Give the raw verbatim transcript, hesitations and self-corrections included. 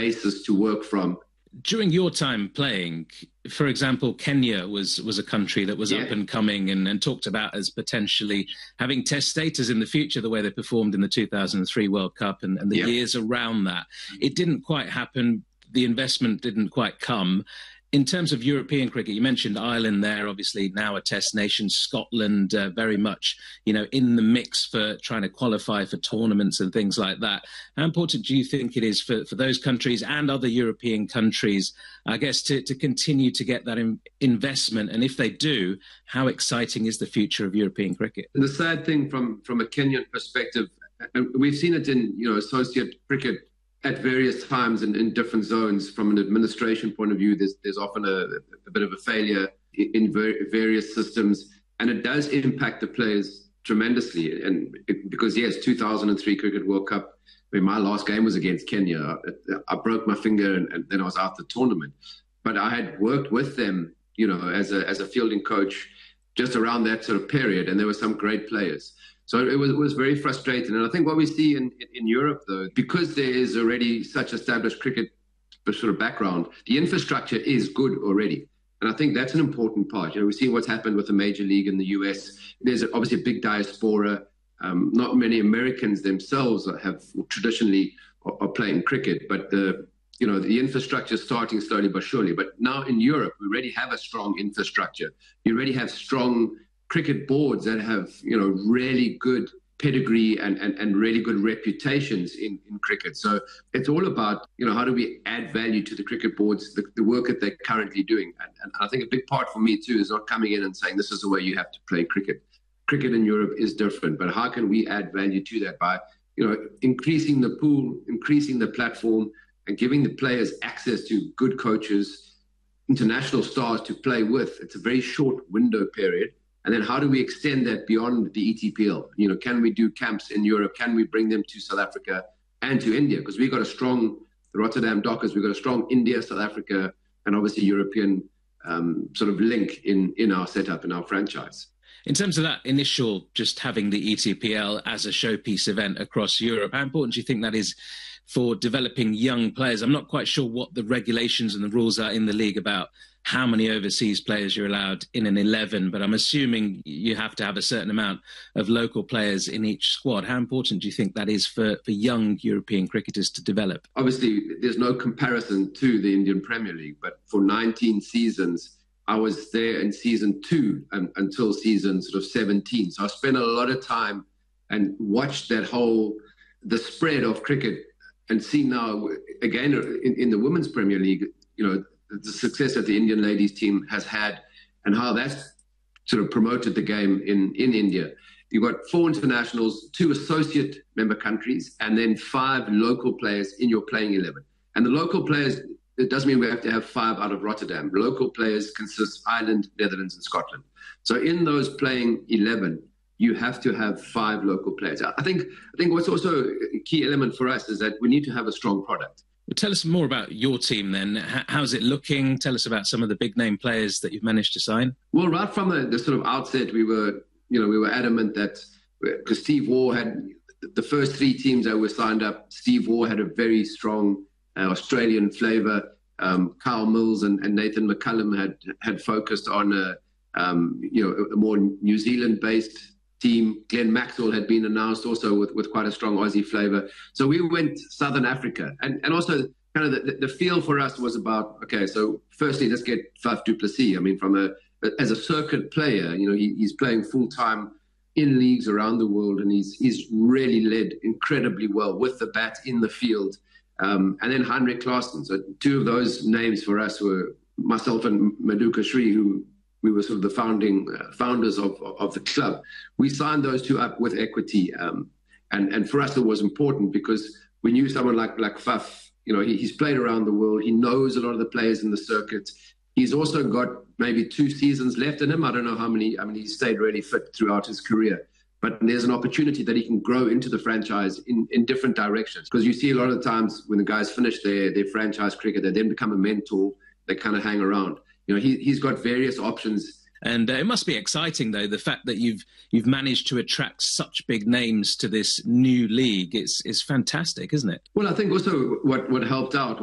basis to work from. During your time playing, for example, Kenya was was a country that was yeah. up and coming and, and talked about as potentially having test status in the future, the way they performed in the two thousand three World Cup and, and the yeah. years around that. It didn't quite happen. The investment didn't quite come. In terms of European cricket, you mentioned Ireland there, obviously now a test nation, Scotland uh, very much, you know, in the mix for trying to qualify for tournaments and things like that. How important do you think it is for, for those countries and other European countries, I guess, to, to continue to get that in, investment? And if they do, how exciting is the future of European cricket? The sad thing from, from a Kenyan perspective, and we've seen it in, you know, associate cricket at various times and in different zones. From an administration point of view, there's there's often a, a bit of a failure in, in ver- various systems, and it does impact the players tremendously. And it, because yes, two thousand three Cricket World Cup, I mean, my last game was against Kenya. I, I broke my finger and, and then I was out the tournament. But I had worked with them, you know, as a as a fielding coach just around that sort of period, and there were some great players. So it was it was very frustrating. And I think what we see in, in Europe, though, because there is already such established cricket sort of background, the infrastructure is good already. And I think that's an important part. You know, we see what's happened with the major league in the U S. There's obviously a big diaspora. Um, not many Americans themselves have traditionally are, are playing cricket, but the you know the infrastructure is starting slowly but surely. But now in Europe, we already have a strong infrastructure. You already have strong cricket boards that have, you know, really good pedigree and, and, and really good reputations in, in cricket. So it's all about, you know, how do we add value to the cricket boards, the, the work that they're currently doing. And, and I think a big part for me, too, is not coming in and saying this is the way you have to play cricket. Cricket in Europe is different, but how can we add value to that by, you know, increasing the pool, increasing the platform and giving the players access to good coaches, international stars to play with. It's a very short window period. And then how do we extend that beyond the E T P L? You know, can we do camps in Europe? Can we bring them to South Africa and to India? Because we've got a strong, the Rotterdam Dockers, we've got a strong India, South Africa, and obviously European um, sort of link in, in our setup, in our franchise. In terms of that initial, just having the E T P L as a showpiece event across Europe, how important do you think that is for developing young players? I'm not quite sure what the regulations and the rules are in the league about how many overseas players you're allowed in an eleven, but I'm assuming you have to have a certain amount of local players in each squad. How important do you think that is for, for young European cricketers to develop? Obviously, there's no comparison to the Indian Premier League, but for nineteen seasons, I was there in season two and, until season sort of seventeen. So I spent a lot of time and watched that whole, the spread of cricket, and see now, again, in, in the Women's Premier League, you know, the success that the Indian ladies team has had and how that's sort of promoted the game in, in India. You've got four internationals, two associate member countries, and then five local players in your playing eleven. And the local players, it doesn't mean we have to have five out of Rotterdam. Local players consist of Ireland, Netherlands, and Scotland. So in those playing eleven, you have to have five local players. I think, I think what's also a key element for us is that we need to have a strong product. Well, tell us more about your team then. How's it looking? Tell us about some of the big name players that you've managed to sign. Well, right from the, the sort of outset, we were, you know, we were adamant that because Steve Waugh had the first three teams that were signed up. Steve Waugh had a very strong uh, Australian flavour. Um, Kyle Mills and, and Nathan McCullum had had focused on a, um, you know, a more New Zealand-based team. Glenn Maxwell had been announced also with, with quite a strong Aussie flavour. So we went Southern Africa. And, and also kind of the, the feel for us was about, okay, so firstly, let's get Faf du Plessis. I mean, from a as a circuit player, you know, he, he's playing full-time in leagues around the world, and he's he's really led incredibly well with the bat in the field. Um, and then Heinrich Klaassen. So two of those names for us were myself and Maduka Shree, who we were sort of the founding uh, founders of, of, of the club. We signed those two up with equity. Um, and, and for us, it was important because we knew someone like, like Faf, you know, he, he's played around the world. He knows a lot of the players in the circuit. He's also got maybe two seasons left in him. I don't know how many. I mean, he stayed really fit throughout his career. But there's an opportunity that he can grow into the franchise in, in different directions. Because you see a lot of the times when the guys finish their, their franchise cricket, they then become a mentor. They kind of hang around. You know, he, he's got various options. And uh, it must be exciting, though, the fact that you've you've managed to attract such big names to this new league. It's, it's fantastic, isn't it? Well, I think also what, what helped out